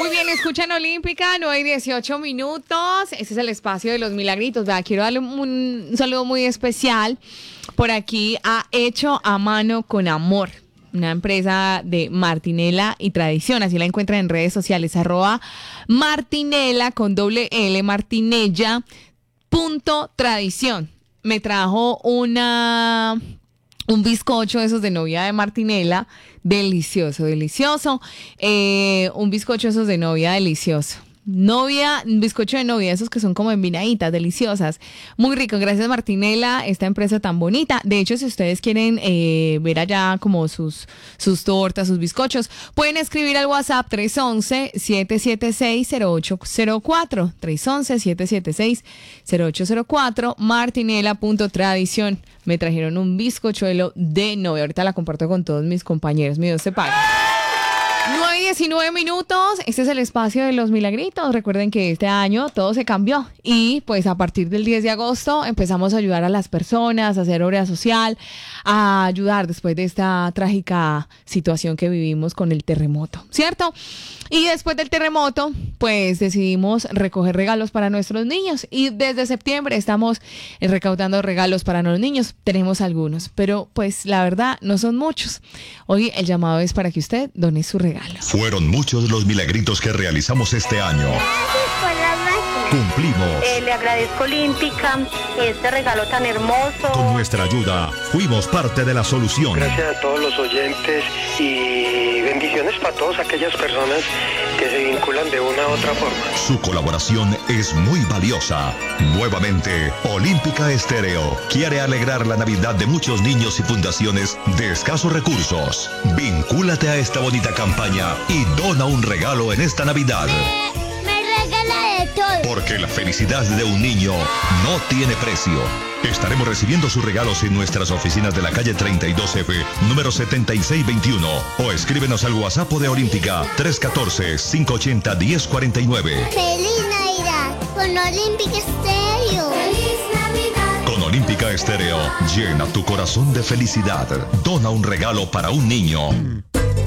Muy bien, escuchan Olímpica, 9:18. Ese es el espacio de los milagritos. ¿Verdad? Quiero darle un saludo muy especial por aquí a Hecho a Mano con Amor, una empresa de martinela y tradición. Así la encuentran en redes sociales, @martinela con doble L, martinella.tradición. Me trajo un bizcocho esos de novia de martinela, delicioso. Un bizcocho esos de novia delicioso. Un bizcocho de novia, esos que son como envinaditas, deliciosas. Muy rico, gracias Martinela, esta empresa tan bonita. De hecho, si ustedes quieren ver allá como sus tortas, sus bizcochos, pueden escribir al WhatsApp 311-776-0804. 311-776-0804, martinela.tradición. Me trajeron un bizcochuelo de novia. Ahorita la comparto con todos mis compañeros. Mi Dios te pague. 9:19. Este es el espacio de los milagritos. Recuerden que este año todo se cambió y pues a partir del 10 de agosto empezamos a ayudar a las personas, a hacer obra social, a ayudar después de esta trágica situación que vivimos con el terremoto, ¿cierto? Y después del terremoto, pues decidimos recoger regalos para nuestros niños y desde septiembre estamos recaudando regalos para los niños. Tenemos algunos, pero pues la verdad no son muchos. Hoy el llamado es para que usted done su regalo. Fueron muchos los milagritos que realizamos este año. Gracias por la máquina. Cumplimos. Le agradezco Olímpica este regalo tan hermoso. Con nuestra ayuda, fuimos parte de la solución. Gracias a todos los oyentes y bendiciones para todas aquellas personas que se vinculan de una u otra forma. Su colaboración es muy valiosa. Nuevamente, Olímpica Estéreo quiere alegrar la Navidad de muchos niños y fundaciones de escasos recursos. Vincúlate a esta bonita campaña y dona un regalo en esta Navidad. Me regala de todo. Porque la felicidad de un niño no tiene precio. Estaremos recibiendo sus regalos en nuestras oficinas de la calle 32F, número 7621. O escríbenos al WhatsApp de Olímpica, 314-580-1049. ¡Feliz Navidad! Con Olímpica Estéreo. ¡Feliz Navidad! Con Olímpica Estéreo, llena tu corazón de felicidad. Dona un regalo para un niño.